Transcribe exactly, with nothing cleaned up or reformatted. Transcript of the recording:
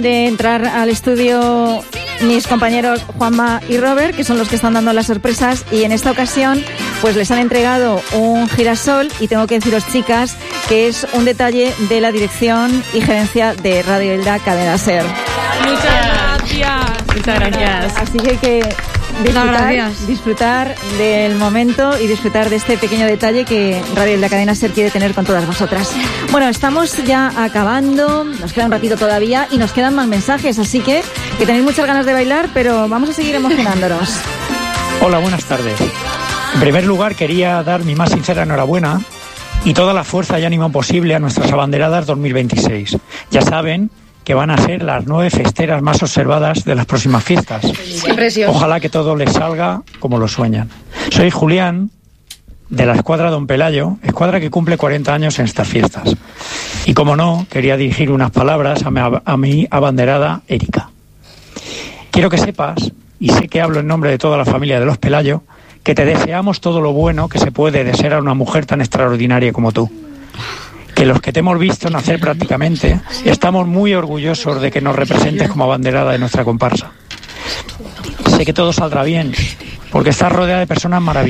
de entrar al estudio mis compañeros Juanma y Robert, que son los que están dando las sorpresas, y en esta ocasión pues les han entregado un girasol, y tengo que deciros, chicas, que es un detalle de la dirección y gerencia de Radio Elda Cadena Ser. Muchas gracias. Muchas gracias. Así que hay que disfrutar, disfrutar del momento y disfrutar de este pequeño detalle que Radio Elda Cadena Ser quiere tener con todas vosotras. Bueno, estamos ya acabando, nos queda un ratito todavía y nos quedan más mensajes, así que que tenéis muchas ganas de bailar, pero vamos a seguir emocionándonos. Hola, buenas tardes. En primer lugar, quería dar mi más sincera enhorabuena y toda la fuerza y ánimo posible a nuestras abanderadas dos mil veintiséis. Ya saben que van a ser las nueve festeras más observadas de las próximas fiestas. Ojalá que todo les salga como lo sueñan. Soy Julián, de la escuadra Don Pelayo, escuadra que cumple cuarenta años en estas fiestas. Y como no, quería dirigir unas palabras a mi, a mi abanderada Erika. Quiero que sepas, y sé que hablo en nombre de toda la familia de los Pelayo, que te deseamos todo lo bueno que se puede desear a una mujer tan extraordinaria como tú. Que los que te hemos visto nacer prácticamente, estamos muy orgullosos de que nos representes como abanderada de nuestra comparsa. Sé que todo saldrá bien, porque estás rodeada de personas maravillosas.